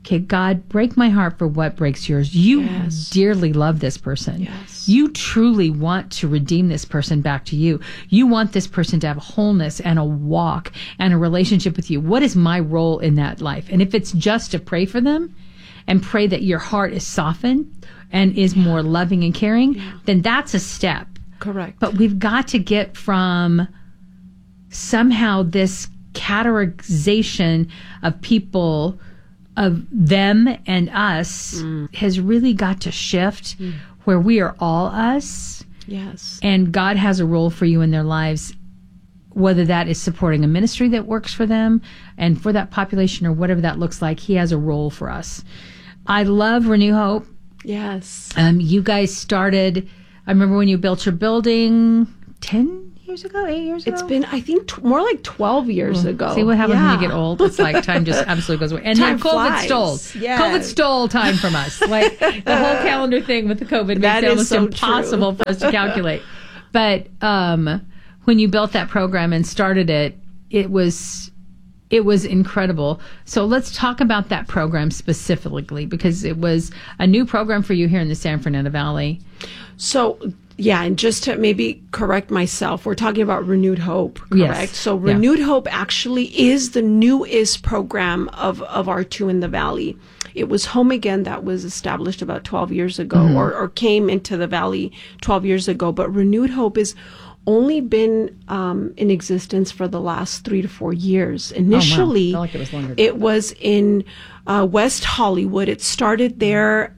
okay, God, break my heart for what breaks yours. You dearly love this person. Yes. You truly want to redeem this person back to you. You want this person to have wholeness and a walk and a relationship with you. What is my role in that life? And if it's just to pray for them and pray that your heart is softened and is more loving and caring, then that's a step. Correct. But we've got to get from somehow this categorization of people, of them and us, has really got to shift where we are all us. Yes. And God has a role for you in their lives, whether that is supporting a ministry that works for them and for that population or whatever that looks like. He has a role for us. I love Renew Hope. Yes. You guys started, I remember when you built your building 10 years ago, 8 years ago? It's been, I think, more like 12 years ago. See what happens when you get old? It's like time just absolutely goes away. And time then COVID flies. stole. Yes. COVID stole time from us. Like the whole calendar thing with the COVID makes it almost impossible for us to calculate. But when you built that program and started it, it was incredible. So let's talk about that program specifically, because it was a new program for you here in the San Fernando Valley. So, yeah, and just to maybe correct myself, we're talking about Renewed Hope, correct? Yes. So Renewed Hope actually is the newest program of our Two in the Valley. It was Home Again that was established about 12 years ago, or came into the Valley 12 years ago. But Renewed Hope has only been in existence for the last 3 to 4 years. Initially, I felt like it was longer than it was in West Hollywood. It started there,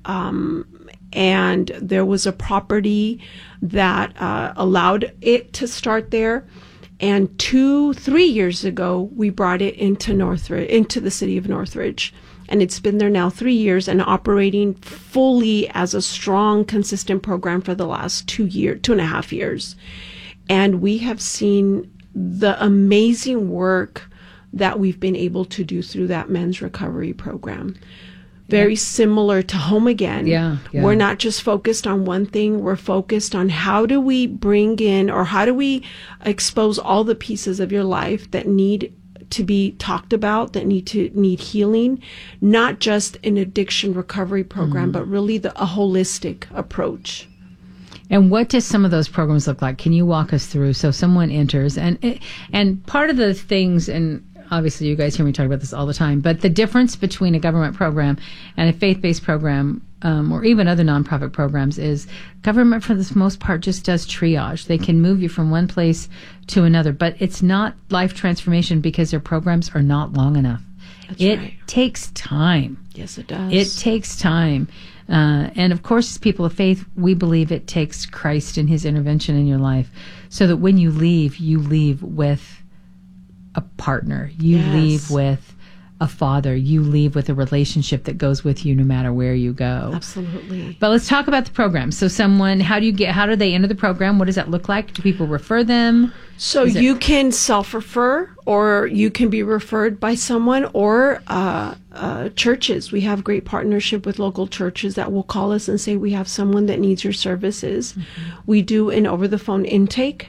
and there was a property that allowed it to start there. And 2-3 years ago, we brought it into the city of Northridge. And it's been there now 3 years and operating fully as a strong, consistent program for the last 2.5 years. And we have seen the amazing work that we've been able to do through that men's recovery program. Very similar to Home Again. Yeah. We're not just focused on one thing. We're focused on how do we bring in, or how do we expose all the pieces of your life that need to be talked about, that need healing, not just an addiction recovery program, but really a holistic approach. And what does some of those programs look like? Can you walk us through? So someone enters, and part of the things, and obviously you guys hear me talk about this all the time, but the difference between a government program and a faith-based program, or even other nonprofit programs, is government for the most part just does triage. They can move you from one place to another, but it's not life transformation because their programs are not long enough. It takes time. Yes, it does. It takes time. And of course, as people of faith, we believe it takes Christ and his intervention in your life so that when you leave with a partner. You leave with a father. You leave with a relationship that goes with you no matter where you go. Absolutely. But let's talk about the program. So how do they enter the program? What does that look like? Do people refer them? So you can self-refer, or you can be referred by someone, or churches. We have great partnership with local churches that will call us and say, we have someone that needs your services. Mm-hmm. We do an over-the-phone intake.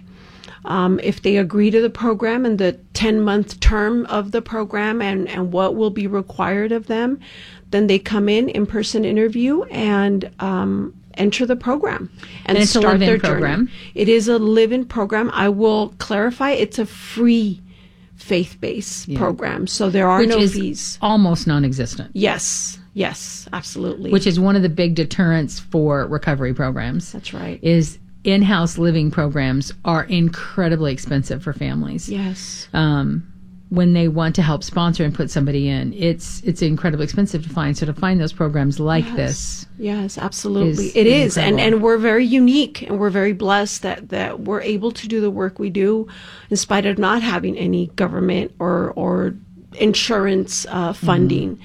If they agree to the program and the 10-month term of the program and what will be required of them, then they come in-person interview, and enter the program and it's start their program. journey. It is a live-in program. I will clarify, it's a free faith-based program, so there are no fees. Almost non-existent. Yes, absolutely. Which is one of the big deterrents for recovery programs. That's right. Is in-house living programs are incredibly expensive for families. Yes. When they want to help sponsor and put somebody in, it's incredibly expensive to find. So to find those programs like this. Yes, absolutely. It is. And we're very unique, and we're very blessed that we're able to do the work we do in spite of not having any government or insurance funding.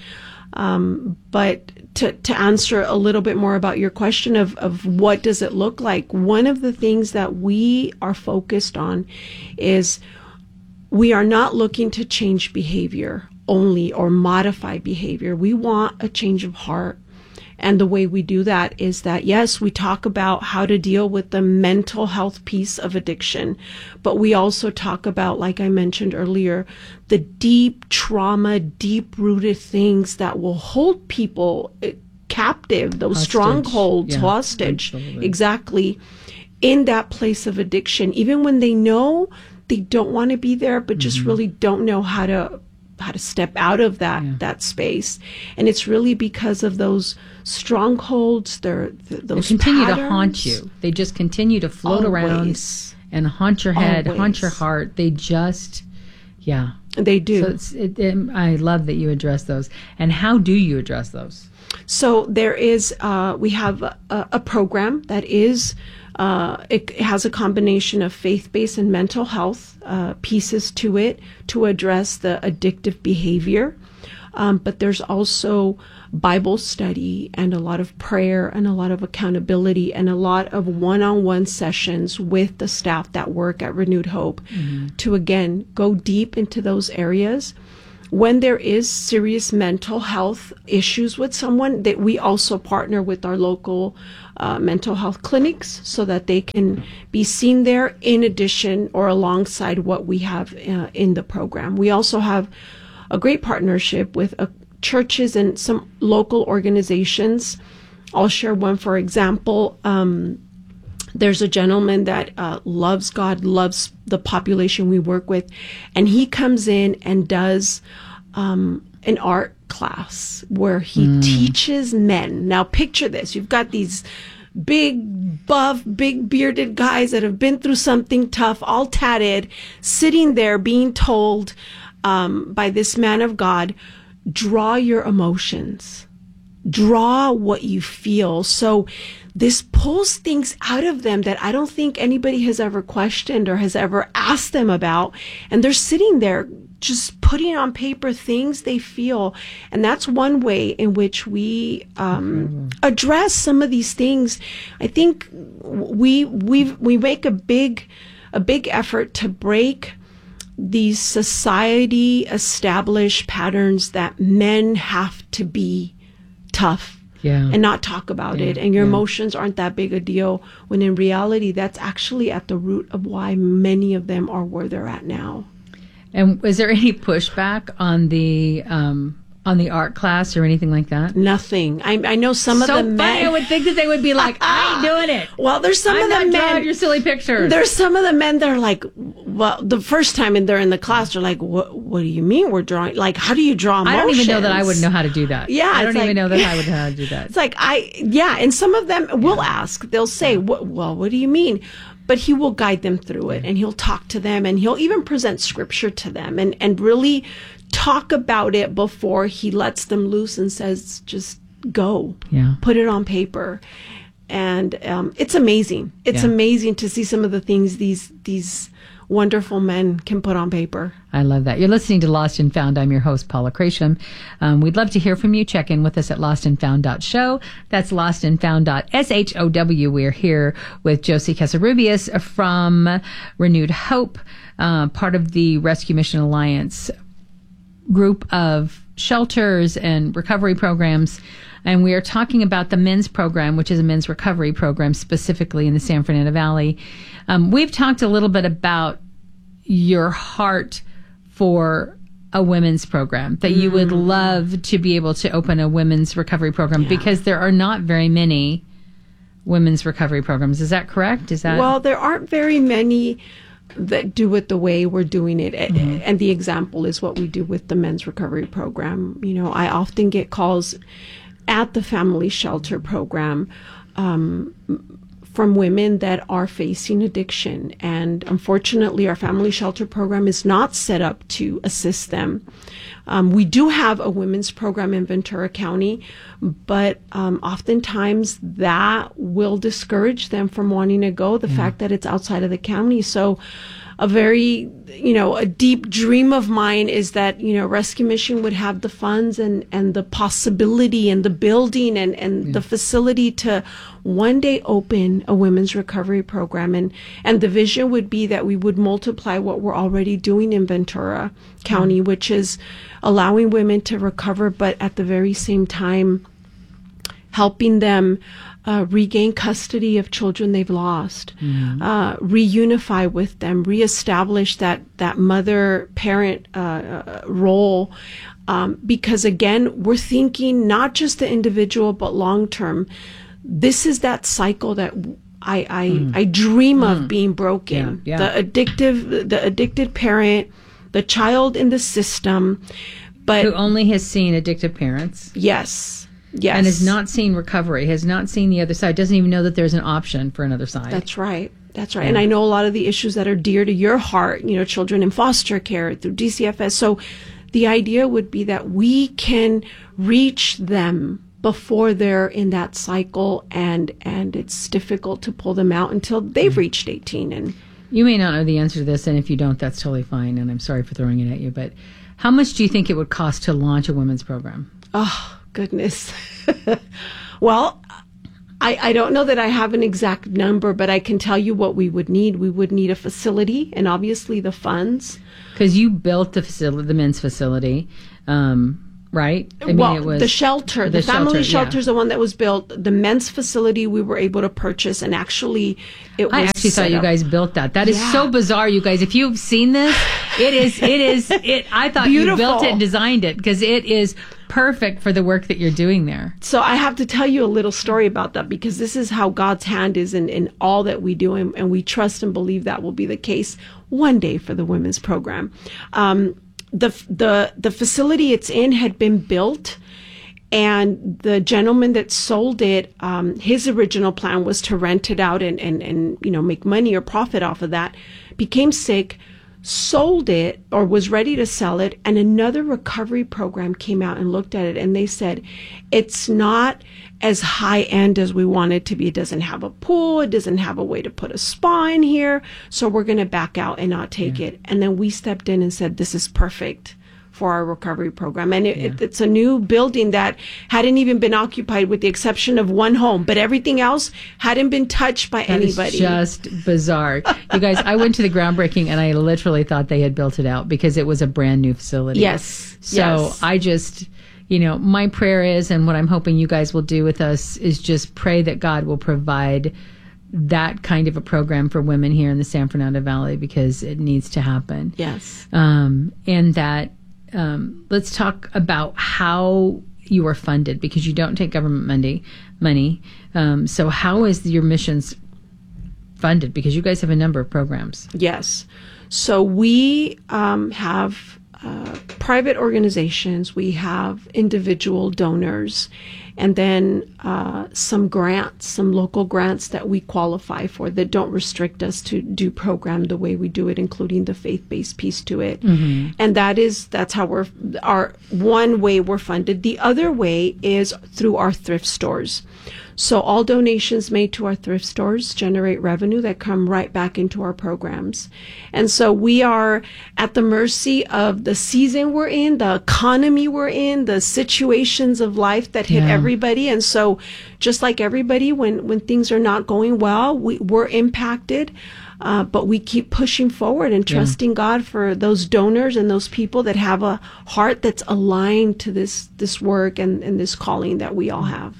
But to answer a little bit more about your question of what does it look like, one of the things that we are focused on is we are not looking to change behavior only or modify behavior. We want a change of heart. And the way we do that is that, yes, we talk about how to deal with the mental health piece of addiction, but we also talk about, like I mentioned earlier, the deep trauma, deep-rooted things that will hold people captive, those Hostage. strongholds, Yeah, hostage, absolutely. exactly, in that place of addiction, even when they know they don't want to be there, but just really don't know how to step out of that space. And it's really because of those strongholds, those They continue to haunt patterns. you. They just continue to float around Always. and haunt your head, Always. haunt your heart. They just, yeah. They do. So I love that you address those. And how do you address those? So there is, we have a program that is, it has a combination of faith-based and mental health pieces to it to address the addictive behavior. But there's also Bible study and a lot of prayer and a lot of accountability and a lot of one-on-one sessions with the staff that work at Renewed Hope to, again, go deep into those areas. When there is serious mental health issues with someone, that we also partner with our local mental health clinics so that they can be seen there in addition or alongside what we have in the program. We also have a great partnership with churches and some local organizations. I'll share one, for example. There's a gentleman that loves God, loves the population we work with, and he comes in and does an art class where he teaches men. Now picture this. You've got these big, buff, big bearded guys that have been through something tough, all tatted, sitting there being told by this man of God, draw your emotions. Draw what you feel. So this pulls things out of them that I don't think anybody has ever questioned or has ever asked them about. And they're sitting there just putting on paper things they feel. And that's one way in which we address some of these things. I think we make a big effort to break these society established patterns that men have to be tough and not talk about it, and your emotions aren't that big a deal, when in reality that's actually at the root of why many of them are where they're at now. And was there any pushback on the art class or anything like that? Nothing. I know some of the men. I would think that they would be like, I ain't doing it. Well, there's some I'm of the not men. drawing your silly pictures. There's some of the men that are like, well, the first time they're in the class, they're like, what do you mean we're drawing? Like, how do you draw emotions? I don't even know that I would know how to do that. Yeah, I it's don't even like- know that I would know how to do that. It's like, and some of them will ask, they'll say, what do you mean? But he will guide them through it, and he'll talk to them, and he'll even present scripture to them and really talk about it before he lets them loose and says, just go, put it on paper. And it's amazing. It's amazing to see some of the things these wonderful men can put on paper. I love that. You're listening to Lost and Found. I'm your host, Paula Crasham. We'd love to hear from you. Check in with us at lostandfound.show. That's lostandfound.show. We're here with Josie Casarubias from Renewed Hope, part of the Rescue Mission Alliance group of shelters and recovery programs. And we are talking about the men's program, which is a men's recovery program specifically in the San Fernando Valley. We've talked a little bit about your heart for a women's program, that you would love to be able to open a women's recovery program because there are not very many women's recovery programs. Is that correct? Well, there aren't very many that do it the way we're doing it. And the example is what we do with the men's recovery program. You know, I often get calls at the family shelter program from women that are facing addiction. And unfortunately, our family shelter program is not set up to assist them. We do have a women's program in Ventura County, but oftentimes that will discourage them from wanting to go, the fact that it's outside of the county. So a very, a deep dream of mine is that, Rescue Mission would have the funds and the possibility and the building and the facility to one day open a women's recovery program. And the vision would be that we would multiply what we're already doing in Ventura County, which is allowing women to recover, but at the very same time, helping them regain custody of children they've lost, reunify with them, reestablish that mother-parent role. Because again, we're thinking not just the individual, but long-term. This is that cycle that I dream of being broken. Yeah. The addicted parent, the child in the system, but who only has seen addictive parents. Yes. And has not seen recovery, has not seen the other side, doesn't even know that there's an option for another side. That's right. Yeah. And I know a lot of the issues that are dear to your heart, children in foster care through DCFS. So the idea would be that we can reach them before they're in that cycle, and it's difficult to pull them out until they've reached 18. And you may not know the answer to this, and if you don't, that's totally fine, and I'm sorry for throwing it at you, but how much do you think it would cost to launch a women's program? Oh, goodness. Well, I don't know that I have an exact number, but I can tell you what we would need. We would need a facility and obviously the funds. Because you built the facility, the men's facility, right? I mean, it was the shelter. The family shelter is the one that was built. The men's facility we were able to purchase, and actually it was I actually thought you guys built that. That is so bizarre, you guys. If you've seen this, I thought beautiful. You built it and designed it, because it is perfect for the work that you're doing there. So I have to tell you a little story about that, because this is how God's hand is in all that we do, and we trust and believe that will be the case one day for the women's program. The facility it's in had been built, and the gentleman that sold it, his original plan was to rent it out and make money or profit off of that. Became sick, sold it, or was ready to sell it, and another recovery program came out and looked at it, and they said it's not as high end as we want it to be. It doesn't have a pool, it doesn't have a way to put a spa in here, so we're going to back out and not take it. And then we stepped in and said, this is perfect for our recovery program. And it's a new building that hadn't even been occupied, with the exception of one home, but everything else hadn't been touched by anybody. It's just bizarre. You guys, I went to the groundbreaking and I literally thought they had built it out, because it was a brand new facility. Yes. So I just, my prayer is, and what I'm hoping you guys will do with us, is just pray that God will provide that kind of a program for women here in the San Fernando Valley, because it needs to happen. Yes. And that, let's talk about how you are funded, because you don't take government money. So how is your missions funded? Because you guys have a number of programs. Yes. So we have private organizations, we have individual donors, and then some grants, some local grants that we qualify for that don't restrict us to do program the way we do it, including the faith-based piece to it. Mm-hmm. And that's how our one way we're funded. The other way is through our thrift stores. So all donations made to our thrift stores generate revenue that come right back into our programs. And so we are at the mercy of the season we're in, the economy we're in, the situations of life that hit everybody. And so just like everybody, when things are not going well, we're impacted. But we keep pushing forward and trusting God for those donors and those people that have a heart that's aligned to this work and this calling that we all have.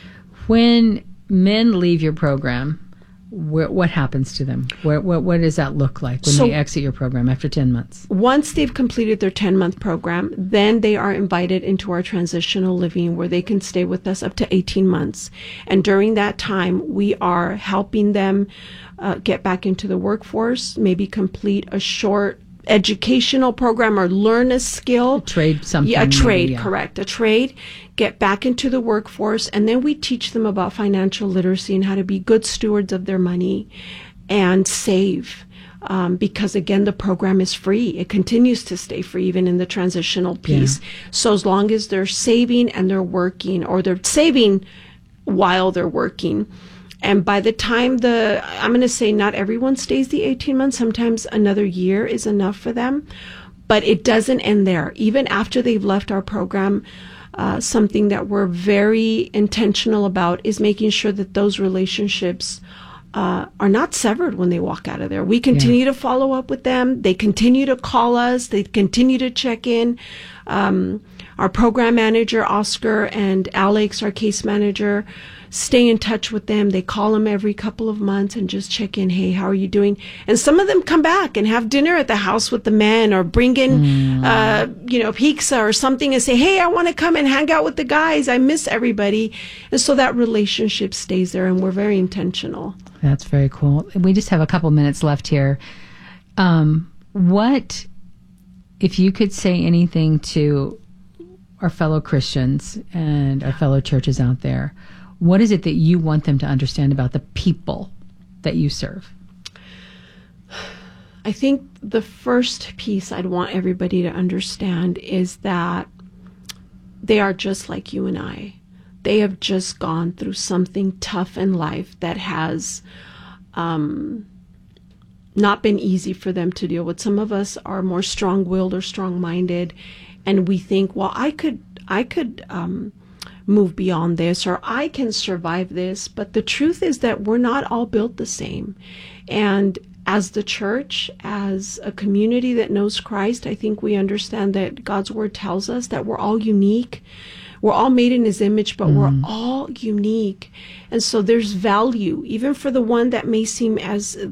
When men leave your program, what happens to them? What does that look like when they exit your program after 10 months? Once they've completed their 10-month program, then they are invited into our transitional living, where they can stay with us up to 18 months. And during that time, we are helping them get back into the workforce, maybe complete a short educational program or learn a skill. A trade something. Yeah, a trade, correct. A trade, get back into the workforce, and then we teach them about financial literacy and how to be good stewards of their money and save. Because again, the program is free. It continues to stay free even in the transitional piece. Yeah. So as long as they're saving and they're working, or they're saving while they're working. And by the time I'm going to say not everyone stays the 18 months. Sometimes another year is enough for them. But it doesn't end there. Even after they've left our program, something that we're very intentional about is making sure that those relationships are not severed when they walk out of there. We continue to follow up with them. They continue to call us. They continue to check in. Our our program manager, Oscar, and Alex, our case manager, stay in touch with them. They call them every couple of months and just check in. Hey, how are you doing? And some of them come back and have dinner at the house with the men, or bring in, pizza or something, and say, hey, I want to come and hang out with the guys. I miss everybody. And so that relationship stays there, and we're very intentional. That's very cool. We just have a couple minutes left here. What, if you could say anything to our fellow Christians and our fellow churches out there, what is it that you want them to understand about the people that you serve? I think the first piece I'd want everybody to understand is that they are just like you and I. They have just gone through something tough in life that has not been easy for them to deal with. Some of us are more strong-willed or strong-minded, and we think, well, I could move beyond this, or I can survive this. But the truth is that we're not all built the same. And as the church, as a community that knows Christ, I think we understand that God's word tells us that we're all unique. We're all made in his image, but we're all unique. And so there's value, even for the one that may seem as